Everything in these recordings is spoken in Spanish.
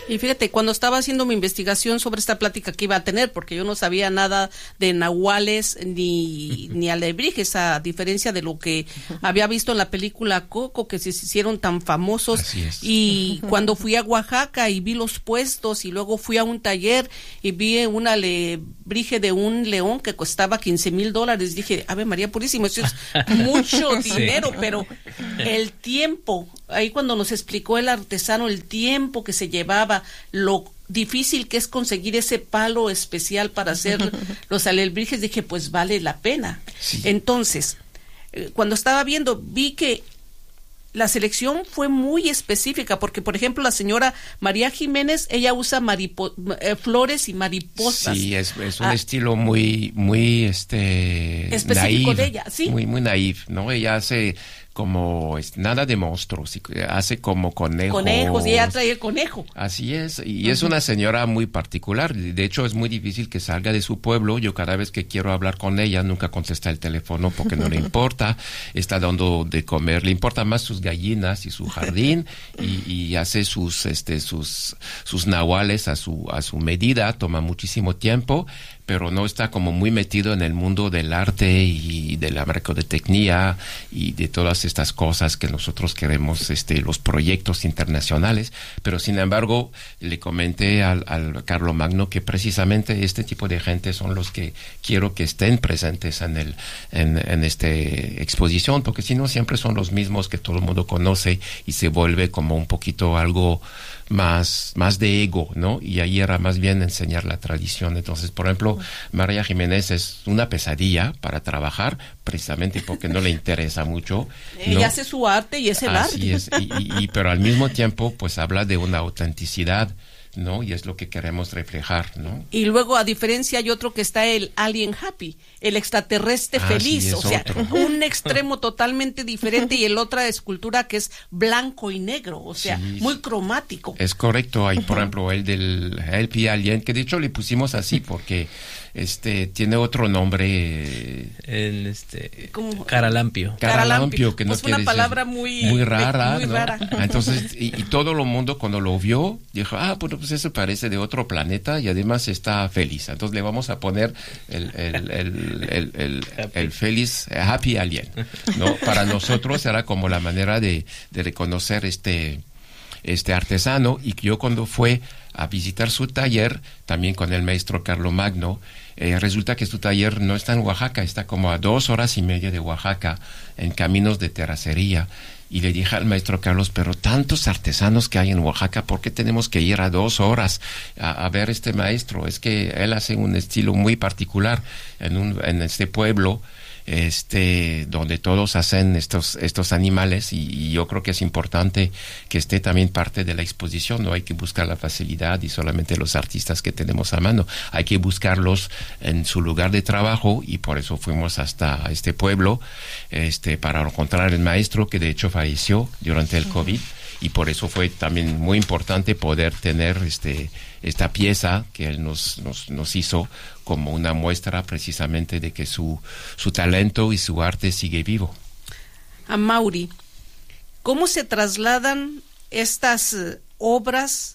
Y fíjate, cuando estaba haciendo mi investigación sobre esta plática que iba a tener, porque yo no sabía nada de nahuales ni alebrijes, a diferencia de lo que había visto en la película Coco, que se hicieron tan famosos. Así es. Y cuando fui a Oaxaca y vi los puestos, y luego fui a un taller y vi un alebrije de un león que costaba $15,000, dije, Ave María Purísima, eso es mucho dinero, pero el tiempo, ahí cuando nos explicó el artesano el tiempo que se llevaba, lo difícil que es conseguir ese palo especial para hacer los alebrijes, dije, pues vale la pena. Sí. Entonces, cuando estaba viendo, vi que la selección fue muy específica, porque por ejemplo la señora María Jiménez, ella usa flores y mariposas. Sí, es un estilo muy específico de ella, sí. Muy naif, ¿no? Ella hace como nada de monstruos, hace como conejos, y ella trae el conejo. Así es, y es una señora muy particular. De hecho, es muy difícil que salga de su pueblo. Yo cada vez que quiero hablar con ella, nunca contesta el teléfono porque no le importa. Está dando de comer, le importa más sus gallinas y su jardín, y hace sus nahuales a su medida. Toma muchísimo tiempo, pero no está como muy metido en el mundo del arte y de la mercadotecnia y de todas estas cosas que nosotros queremos, los proyectos internacionales. Pero sin embargo, le comenté al Carlomagno que precisamente este tipo de gente son los que quiero que estén presentes en esta exposición, porque si no siempre son los mismos que todo el mundo conoce y se vuelve como un poquito algo más de ego, ¿no? Y ahí era más bien enseñar la tradición. Entonces, por ejemplo, María Jiménez es una pesadilla para trabajar, precisamente porque no le interesa mucho, ¿no? Ella hace su arte y es el arte. Así es, pero al mismo tiempo, pues habla de una autenticidad, ¿no? Y es lo que queremos reflejar, ¿no? Y luego, a diferencia, hay otro que está el alien happy, el extraterrestre feliz, sí, o sea, otro. Un extremo totalmente diferente, y el otra escultura que es blanco y negro, o sea, sí, muy cromático. Es correcto. Hay, por ejemplo, el del Happy Alien, que de hecho le pusimos así porque tiene otro nombre. Caralampio. Caralampio, que no pues quiere una palabra muy rara, muy ¿no? rara. Entonces, y todo el mundo cuando lo vio, dijo, bueno, pues eso parece de otro planeta y además está feliz. Entonces le vamos a poner el feliz Happy Alien, ¿no? Para nosotros era como la manera de reconocer este artesano. Y yo cuando fue a visitar su taller, también con el maestro Carlomagno, resulta que su taller no está en Oaxaca, está como a 2 horas y media de Oaxaca, en caminos de terracería. Y le dije al maestro Carlos, pero tantos artesanos que hay en Oaxaca, ¿por qué tenemos que ir a 2 horas a ver este maestro? Es que él hace un estilo muy particular en este pueblo, donde todos hacen estos animales, y yo creo que es importante que esté también parte de la exposición. No hay que buscar la facilidad y solamente los artistas que tenemos a mano, hay que buscarlos en su lugar de trabajo, y por eso fuimos hasta este pueblo para encontrar al maestro, que de hecho falleció durante el COVID, y por eso fue también muy importante poder tener esta pieza que él nos hizo como una muestra precisamente de que su talento y su arte sigue vivo. Amaury, ¿cómo se trasladan estas obras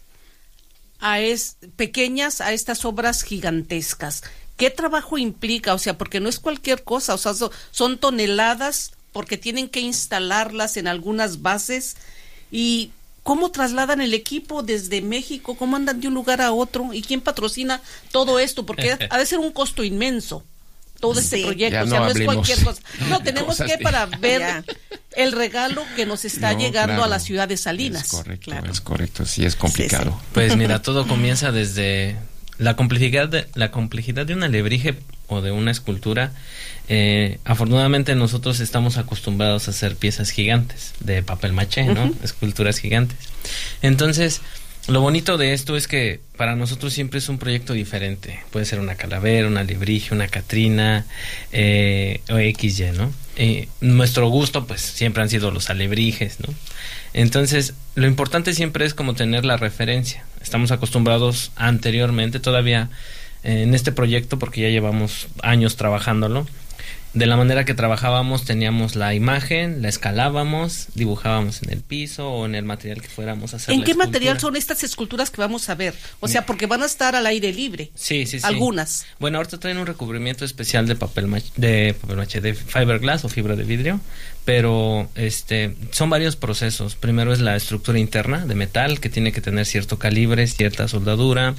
pequeñas a estas obras gigantescas? ¿Qué trabajo implica? O sea, porque no es cualquier cosa, o sea, son toneladas, porque tienen que instalarlas en algunas bases. ¿Y cómo trasladan el equipo desde México? ¿Cómo andan de un lugar a otro? ¿Y quién patrocina todo esto? Porque ha de ser un costo inmenso todo este proyecto. O sea, no es cualquier cosa. No, tenemos que para ver el regalo que nos está llegando a la ciudad de Salinas. Es correcto, sí, es complicado. Sí. Pues mira, todo comienza desde la complejidad de un alebrije o de una escultura. Afortunadamente nosotros estamos acostumbrados a hacer piezas gigantes de papel maché, ¿no? Esculturas gigantes. Entonces, lo bonito de esto es que para nosotros siempre es un proyecto diferente. Puede ser una calavera, un alebrije, una catrina, o XY, ¿no? Nuestro gusto, pues, siempre han sido los alebrijes, ¿no? Entonces, lo importante siempre es como tener la referencia. Estamos acostumbrados anteriormente, todavía en este proyecto, porque ya llevamos años trabajándolo, de la manera que trabajábamos, teníamos la imagen, la escalábamos, dibujábamos en el piso o en el material que fuéramos a hacer. ¿En qué material son estas esculturas que vamos a ver? O sea, porque van a estar al aire libre. Sí. Algunas. Bueno, ahorita traen un recubrimiento especial de papel maché, de fiberglass o fibra de vidrio, pero son varios procesos. Primero es la estructura interna de metal, que tiene que tener cierto calibre, cierta soldadura,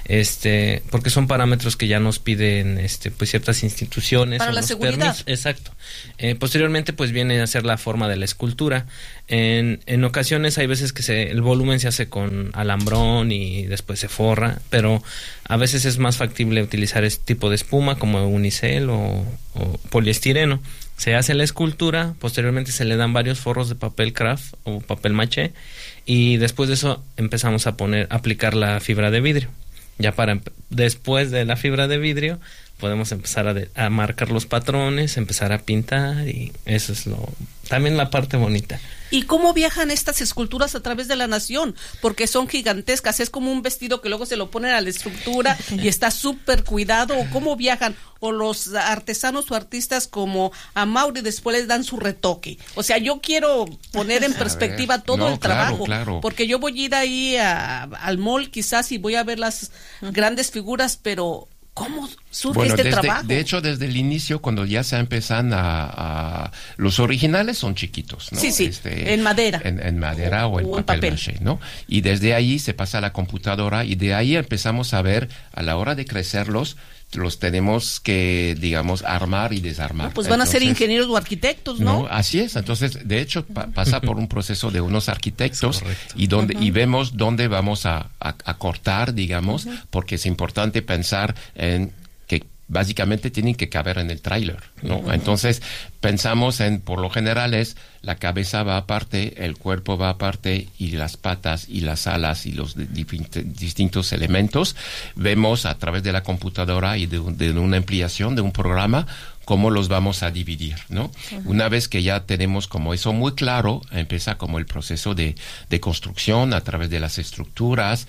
porque son parámetros que ya nos piden pues ciertas instituciones. Para la seguridad. Exacto. Posteriormente pues viene a ser la forma de la escultura. En ocasiones hay veces que el volumen se hace con alambrón y después se forra, pero a veces es más factible utilizar este tipo de espuma como unicel o poliestireno. Se hace la escultura, posteriormente se le dan varios forros de papel craft o papel maché y después de eso empezamos a aplicar la fibra de vidrio. Ya después de la fibra de vidrio podemos empezar a marcar los patrones, empezar a pintar y eso es también la parte bonita. ¿Y cómo viajan estas esculturas a través de la nación? Porque son gigantescas, es como un vestido que luego se lo ponen a la estructura y está súper cuidado. ¿O cómo viajan? O los artesanos o artistas como Amaury después les dan su retoque. O sea, yo quiero poner en perspectiva todo el trabajo, claro. Porque yo voy a ir ahí al mall quizás y voy a ver las grandes figuras, pero ¿cómo surge trabajo? De hecho, desde el inicio, cuando ya se empiezan los originales son chiquitos, ¿no? Sí, en madera. En madera o en papel maché, ¿no? Y desde ahí se pasa a la computadora y de ahí empezamos a ver, a la hora de crecerlos, los tenemos que, digamos, armar y desarmar. Pues van a ser ingenieros o arquitectos, ¿no? Así es. Entonces, de hecho, pasa por un proceso de unos arquitectos y vemos dónde vamos a cortar, digamos, porque es importante pensar en que básicamente tienen que caber en el tráiler, ¿no? Entonces, pensamos por lo general la cabeza va aparte, el cuerpo va aparte y las patas y las alas y los distintos elementos. Vemos a través de la computadora y de una ampliación de un programa cómo los vamos a dividir, ¿no? Una vez que ya tenemos como eso muy claro, empieza como el proceso de construcción a través de las estructuras,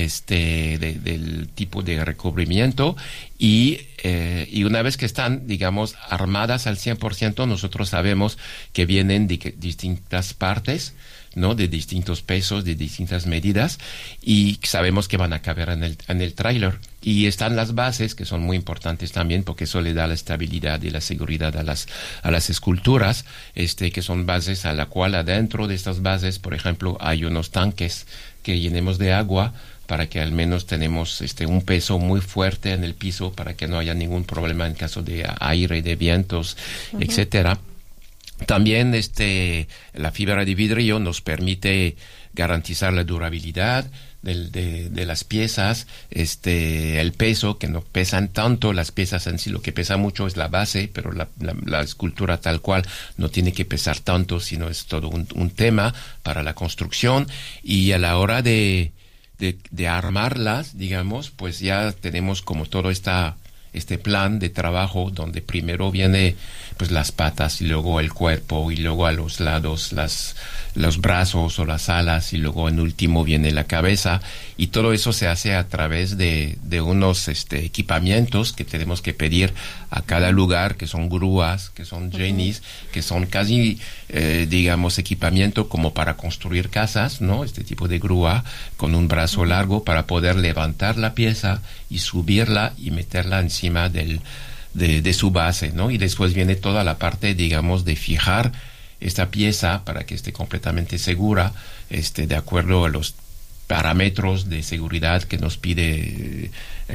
del tipo de recubrimiento y una vez que están, digamos, armadas al 100%, nosotros sabemos que vienen de distintas partes, ¿no? De distintos pesos, de distintas medidas y sabemos que van a caber en el tráiler. Y están las bases, que son muy importantes también, porque eso le da la estabilidad y la seguridad a las esculturas, que son bases a la cual adentro de estas bases, por ejemplo, hay unos tanques que llenemos de agua para que al menos tenemos un peso muy fuerte en el piso para que no haya ningún problema en caso de aire, de vientos, etcétera. También la fibra de vidrio nos permite garantizar la durabilidad de las piezas, el peso, que no pesan tanto las piezas en sí, lo que pesa mucho es la base, pero la escultura tal cual no tiene que pesar tanto, sino es todo un tema para la construcción. Y a la hora de armarlas, digamos, pues ya tenemos como todo este plan de trabajo donde primero viene pues las patas y luego el cuerpo y luego a los lados los brazos o las alas y luego en último viene la cabeza y todo eso se hace a través de unos equipamientos que tenemos que pedir a cada lugar, que son grúas, que son jennies, que son casi digamos equipamiento como para construir casas, ¿no? Este tipo de grúa con un brazo largo para poder levantar la pieza y subirla y meterla encima de su base, ¿no? Y después viene toda la parte, digamos, de fijar esta pieza para que esté completamente segura, de acuerdo a los parámetros de seguridad que nos pide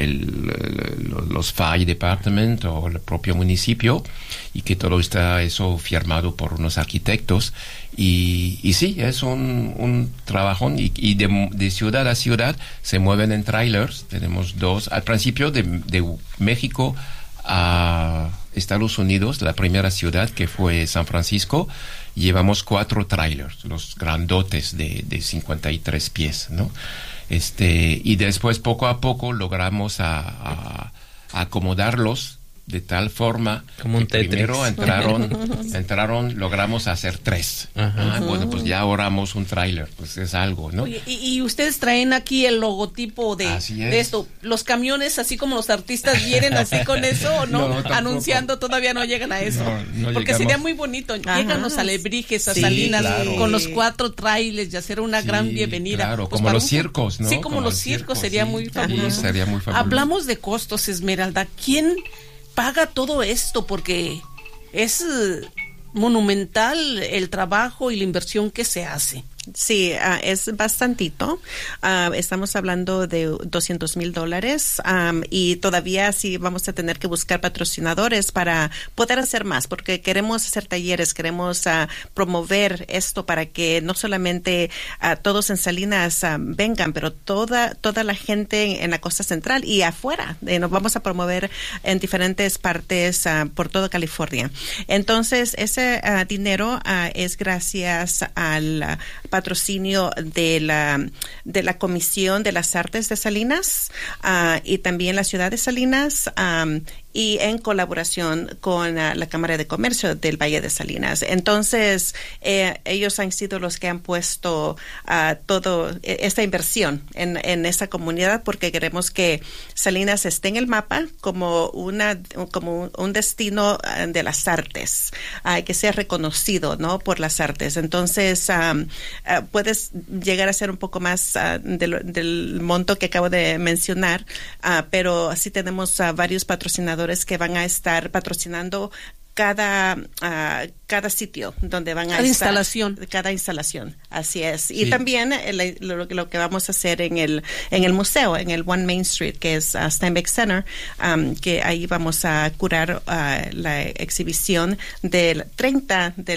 los Fire Department o el propio municipio, y que todo está eso firmado por unos arquitectos y sí, es un trabajón y de ciudad a ciudad se mueven en trailers. Tenemos dos, al principio de México a Estados Unidos, la primera ciudad que fue San Francisco, llevamos 4 trailers, los grandotes de 53 pies, ¿no? Y después poco a poco logramos a acomodarlos de tal forma como un que Tetris. primero entraron, logramos hacer 3. Bueno, pues ya oramos un tráiler, pues es algo, ¿no? Oye, y ustedes traen aquí el logotipo de esto. Los camiones, así como los artistas, vienen así con eso, ¿o no? Anunciando, todavía no llegan a eso. No porque llegamos. sería muy bonito. Llegan los alebrijes a Sí, Salinas claro. con los 4 trailers y hacer una gran bienvenida. Claro, Pues como para los circos, ¿no? Sí, como los circos, sería muy fabuloso. Sí, sería muy fabuloso. Hablamos de costos, Esmeralda. ¿Quién paga todo esto? Porque es monumental el trabajo y la inversión que se hace. Sí, es bastantito. Estamos hablando de $200,000 y todavía sí vamos a tener que buscar patrocinadores para poder hacer más, porque queremos hacer talleres, queremos promover esto para que no solamente todos en Salinas vengan, pero toda la gente en la costa central y afuera. Nos vamos a promover en diferentes partes por toda California. Entonces, ese dinero es gracias al patrocinio de la Comisión de las Artes de Salinas y también la ciudad de Salinas y en colaboración con la Cámara de Comercio del Valle de Salinas. Entonces, ellos han sido los que han puesto toda esta inversión en esta comunidad porque queremos que Salinas esté en el mapa como un destino de las artes, que sea reconocido, ¿no? Por las artes. Entonces, puedes llegar a ser un poco más del monto que acabo de mencionar, pero así tenemos varios patrocinadores que van a estar patrocinando cada sitio donde van a estar. Cada instalación, así es. Sí. Y también lo que vamos a hacer en el museo, en el One Main Street, que es Steinbeck Center, que ahí vamos a curar la exhibición del 30 de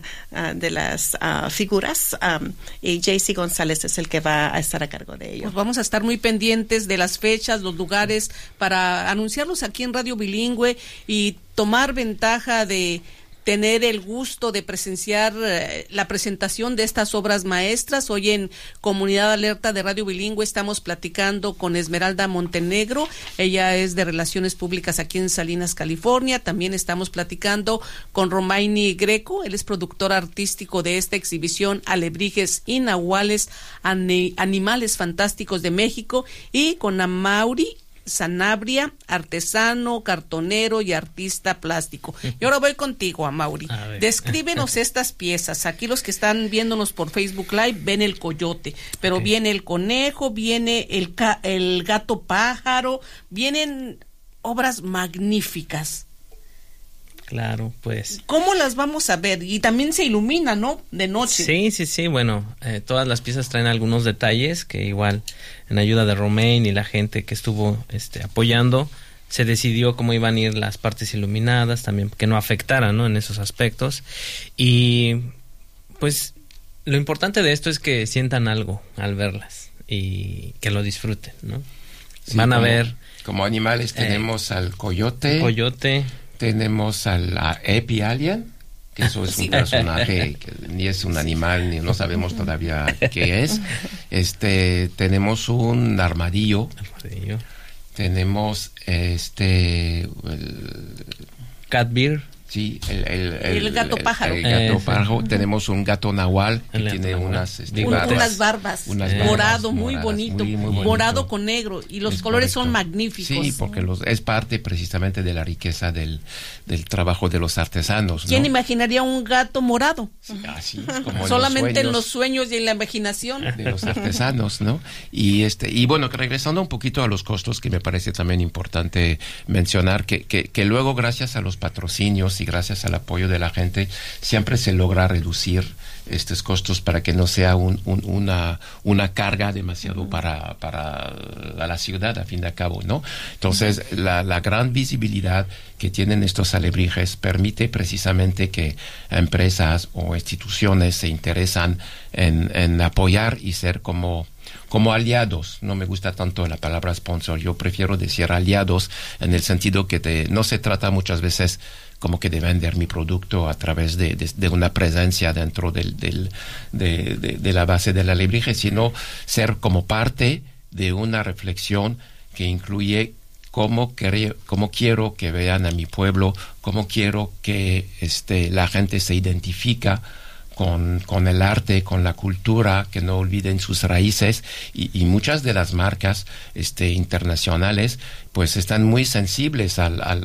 las figuras, y JC González es el que va a estar a cargo de ello. Pues vamos a estar muy pendientes de las fechas, los lugares, para anunciarlos aquí en Radio Bilingüe y tomar ventaja de tener el gusto de presenciar la presentación de estas obras maestras. Hoy en Comunidad Alerta de Radio Bilingüe estamos platicando con Esmeralda Montenegro. Ella es de Relaciones Públicas aquí en Salinas, California. También estamos platicando con Romaini Greco. Él es productor artístico de esta exhibición Alebrijes y Nahuales, Animales Fantásticos de México, y con Amaury Sanabria, artesano, cartonero y artista plástico. Y ahora voy contigo, Amaury. Descríbenos estas piezas. Aquí los que están viéndonos por Facebook Live ven el coyote, pero viene el conejo, viene el gato pájaro, vienen obras magníficas. Claro, pues. ¿Cómo las vamos a ver? Y también se ilumina, ¿no? De noche. Sí. Bueno, todas las piezas traen algunos detalles que igual en ayuda de Romain y la gente que estuvo apoyando, se decidió cómo iban a ir las partes iluminadas, también que no afectaran, ¿no? En esos aspectos. Y pues lo importante de esto es que sientan algo al verlas y que lo disfruten, ¿no? Sí, van a ver. Como animales tenemos al coyote. Tenemos a Epi Alien, que eso es un personaje que ni es un animal, ni no sabemos todavía qué es. Tenemos un armadillo. Tenemos Catbear. Sí, el gato pájaro. El gato pájaro. Tenemos un gato nahual que tiene unas barbas. Morado, muy bonito. Muy morado con negro. Y los colores son magníficos. Sí, porque es parte precisamente de la riqueza del trabajo de los artesanos, ¿no? ¿Quién imaginaría un gato morado? Sí, así como solamente en los sueños y en la imaginación de los artesanos, ¿no? Y bueno, regresando un poquito a los costos, que me parece también importante mencionar que luego, gracias a los patrocinios y gracias al apoyo de la gente, siempre se logra reducir estos costos para que no sea una carga demasiado para la ciudad, a fin de cabo, ¿no? Entonces, la gran visibilidad que tienen estos alebrijes permite precisamente que empresas o instituciones se interesan en apoyar y ser como aliados. No me gusta tanto la palabra sponsor, yo prefiero decir aliados, en el sentido que no se trata muchas veces como que de vender mi producto a través de una presencia dentro de la base del alebrije, sino ser como parte de una reflexión que incluye cómo quiero que vean a mi pueblo, cómo quiero que la gente se identifica con el arte, con la cultura, que no olviden sus raíces, y muchas de las marcas internacionales pues están muy sensibles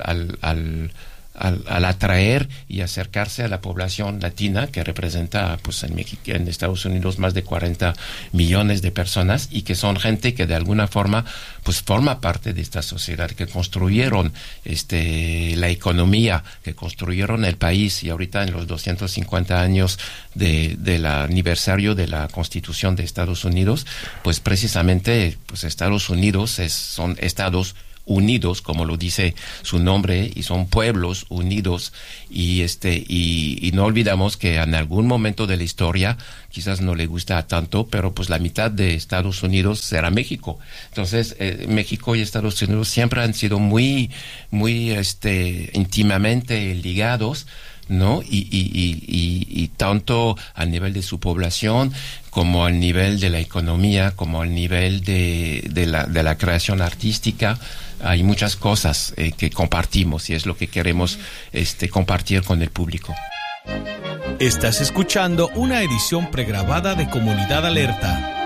al atraer y acercarse a la población latina, que representa pues en Estados Unidos más de 40 millones de personas, y que son gente que de alguna forma pues forma parte de esta sociedad, que construyeron la economía, que construyeron el país, y ahorita en los 250 años del aniversario de la Constitución de Estados Unidos, pues precisamente pues Estados Unidos son estados unidos, como lo dice su nombre, y son pueblos unidos, y no olvidamos que en algún momento de la historia, quizás no le gusta tanto, pero pues la mitad de Estados Unidos será México. Entonces, México y Estados Unidos siempre han sido muy íntimamente ligados, ¿no? Y tanto a nivel de su población, como al nivel de la economía, como al nivel de la creación artística. Hay muchas cosas que compartimos, y es lo que queremos compartir con el público. Estás escuchando una edición pregrabada de Comunidad Alerta.